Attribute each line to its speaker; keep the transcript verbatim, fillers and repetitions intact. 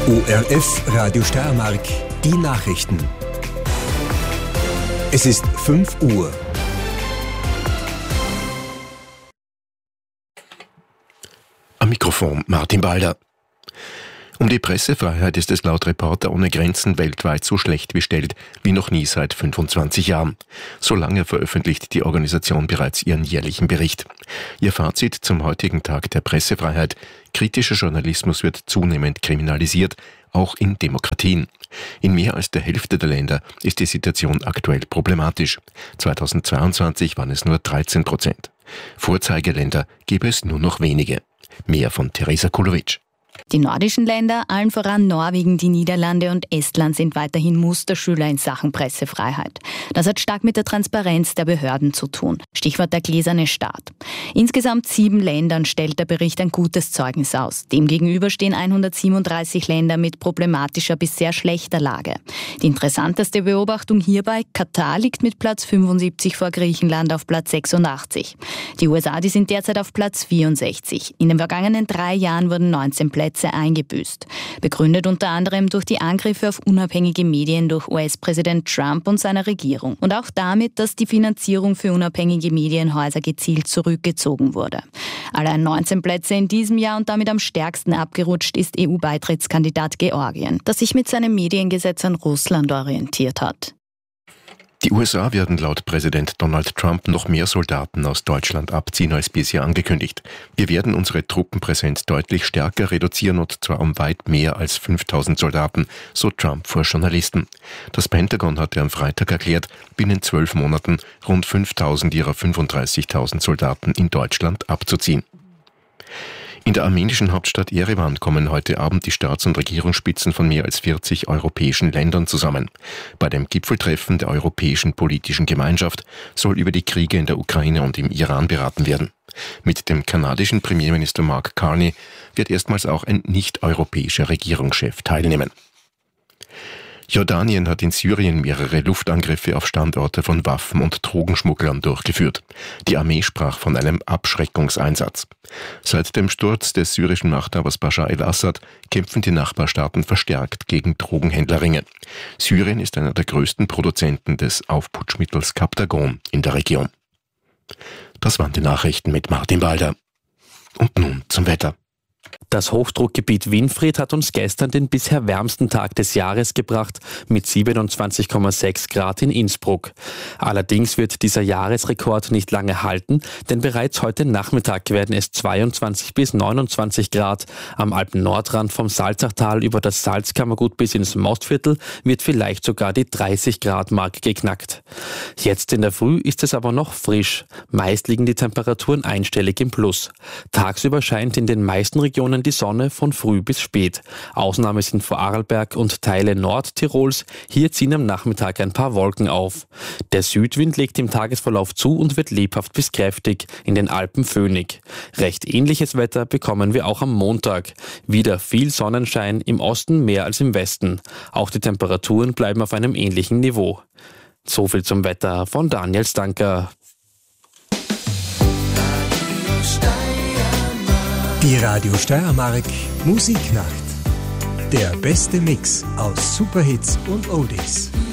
Speaker 1: O R F Radio Steiermark, die Nachrichten. Es ist fünf Uhr.
Speaker 2: Am Mikrofon Martin Balder. Um die Pressefreiheit ist es laut Reporter ohne Grenzen weltweit so schlecht bestellt wie noch nie seit fünfundzwanzig Jahren. So lange veröffentlicht die Organisation bereits ihren jährlichen Bericht. Ihr Fazit zum heutigen Tag der Pressefreiheit: Kritischer Journalismus wird zunehmend kriminalisiert, auch in Demokratien. In mehr als der Hälfte der Länder ist die Situation aktuell problematisch. zweitausendzweiundzwanzig waren es nur dreizehn Prozent. Vorzeigeländer gäbe es nur noch wenige. Mehr von Theresa Kulowitsch.
Speaker 3: Die nordischen Länder, allen voran Norwegen, die Niederlande und Estland, sind weiterhin Musterschüler in Sachen Pressefreiheit. Das hat stark mit der Transparenz der Behörden zu tun. Stichwort der gläserne Staat. Insgesamt sieben Ländern stellt der Bericht ein gutes Zeugnis aus. Demgegenüber stehen hundertsiebenunddreißig Länder mit problematischer bis sehr schlechter Lage. Die interessanteste Beobachtung hierbei: Katar liegt mit Platz fünfundsiebzig vor Griechenland auf Platz sechsundachtzig. Die U S A, die sind derzeit auf Platz vierundsechzig. In den vergangenen drei Jahren wurden neunzehn Plätze eingebüßt. Begründet unter anderem durch die Angriffe auf unabhängige Medien durch U S-Präsident Trump und seiner Regierung. Und auch damit, dass die Finanzierung für unabhängige Medienhäuser gezielt zurückgezogen wurde. Allein neunzehn Plätze in diesem Jahr und damit am stärksten abgerutscht ist E U-Beitrittskandidat Georgien, das sich mit seinem Mediengesetz an Russland orientiert hat.
Speaker 2: Die U S A werden laut Präsident Donald Trump noch mehr Soldaten aus Deutschland abziehen als bisher angekündigt. Wir werden unsere Truppenpräsenz deutlich stärker reduzieren, und zwar um weit mehr als fünftausend Soldaten, so Trump vor Journalisten. Das Pentagon hatte am Freitag erklärt, binnen zwölf Monaten rund fünftausend ihrer fünfunddreißigtausend Soldaten in Deutschland abzuziehen. In der armenischen Hauptstadt Jerewan kommen heute Abend die Staats- und Regierungsspitzen von mehr als vierzig europäischen Ländern zusammen. Bei dem Gipfeltreffen der Europäischen Politischen Gemeinschaft soll über die Kriege in der Ukraine und im Iran beraten werden. Mit dem kanadischen Premierminister Mark Carney wird erstmals auch ein nicht-europäischer Regierungschef teilnehmen. Jordanien hat in Syrien mehrere Luftangriffe auf Standorte von Waffen- und Drogenschmugglern durchgeführt. Die Armee sprach von einem Abschreckungseinsatz. Seit dem Sturz des syrischen Machthabers Bashar el-Assad kämpfen die Nachbarstaaten verstärkt gegen Drogenhändlerringe. Syrien ist einer der größten Produzenten des Aufputschmittels Captagon in der Region. Das waren die Nachrichten mit Martin Balder. Und nun zum Wetter.
Speaker 4: Das Hochdruckgebiet Winfried hat uns gestern den bisher wärmsten Tag des Jahres gebracht, mit siebenundzwanzig Komma sechs Grad in Innsbruck. Allerdings wird dieser Jahresrekord nicht lange halten, denn bereits heute Nachmittag werden es zweiundzwanzig bis neunundzwanzig Grad. Am Alpen-Nordrand vom Salzachtal über das Salzkammergut bis ins Mostviertel wird vielleicht sogar die dreißig Grad Marke geknackt. Jetzt in der Früh ist es aber noch frisch. Meist liegen die Temperaturen einstellig im Plus. Tagsüber scheint in den meisten Regionen die Sonne von früh bis spät. Ausnahme sind Vorarlberg und Teile Nordtirols. Hier ziehen am Nachmittag ein paar Wolken auf. Der Südwind legt im Tagesverlauf zu und wird lebhaft bis kräftig, in den Alpen föhnig. Recht ähnliches Wetter bekommen wir auch am Montag. Wieder viel Sonnenschein, im Osten mehr als im Westen. Auch die Temperaturen bleiben auf einem ähnlichen Niveau. So viel zum Wetter von Daniel Stanker.
Speaker 1: Die Radio Steiermark Musiknacht. Der beste Mix aus Superhits und Oldies.